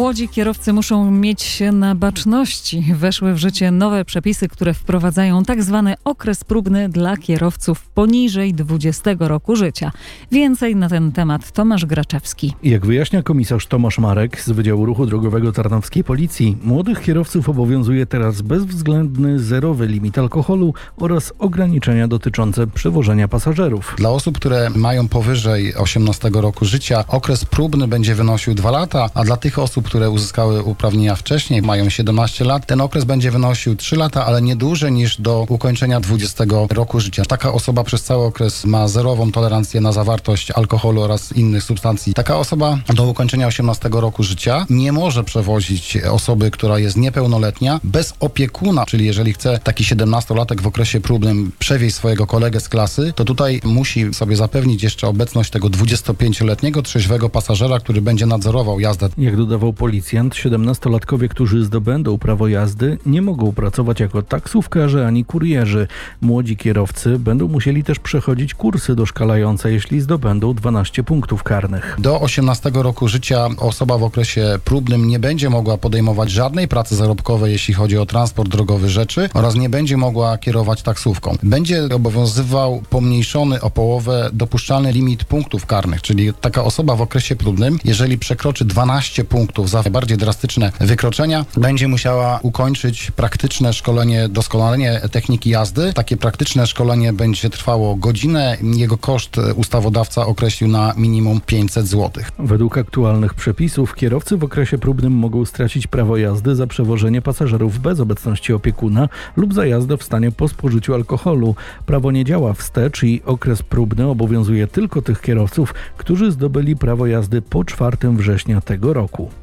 Młodzi kierowcy muszą mieć się na baczności. Weszły w życie nowe przepisy, które wprowadzają tak zwany okres próbny dla kierowców poniżej 20 roku życia. Więcej na ten temat Tomasz Graczewski. Jak wyjaśnia komisarz Tomasz Marek z Wydziału Ruchu Drogowego Tarnowskiej Policji, młodych kierowców obowiązuje teraz bezwzględny zerowy limit alkoholu oraz ograniczenia dotyczące przewożenia pasażerów. Dla osób, które mają powyżej 18 roku życia, okres próbny będzie wynosił 2 lata, a dla tych osób, które uzyskały uprawnienia wcześniej, mają 17 lat, ten okres będzie wynosił 3 lata, ale nie dłużej niż do ukończenia 20 roku życia. Taka osoba przez cały okres ma zerową tolerancję na zawartość alkoholu oraz innych substancji. Taka osoba do ukończenia 18 roku życia nie może przewozić osoby, która jest niepełnoletnia, bez opiekuna, czyli jeżeli chce taki 17-latek w okresie próbnym przewieźć swojego kolegę z klasy, to tutaj musi sobie zapewnić jeszcze obecność tego 25-letniego trzeźwego pasażera, który będzie nadzorował jazdę. Jak dodawał policjant, 17-latkowie, którzy zdobędą prawo jazdy, nie mogą pracować jako taksówkarze ani kurierzy. Młodzi kierowcy będą musieli też przechodzić kursy doszkalające, jeśli zdobędą 12 punktów karnych. Do 18 roku życia osoba w okresie próbnym nie będzie mogła podejmować żadnej pracy zarobkowej, jeśli chodzi o transport drogowy rzeczy, oraz nie będzie mogła kierować taksówką. Będzie obowiązywał pomniejszony o połowę dopuszczalny limit punktów karnych, czyli taka osoba w okresie próbnym, jeżeli przekroczy 12 punktów za bardziej drastyczne wykroczenia, będzie musiała ukończyć praktyczne szkolenie, doskonalenie techniki jazdy. Takie praktyczne szkolenie będzie trwało godzinę. Jego koszt ustawodawca określił na minimum 500 zł. Według aktualnych przepisów kierowcy w okresie próbnym mogą stracić prawo jazdy za przewożenie pasażerów bez obecności opiekuna lub za jazdę w stanie po spożyciu alkoholu. Prawo nie działa wstecz i okres próbny obowiązuje tylko tych kierowców, którzy zdobyli prawo jazdy po 4 września tego roku.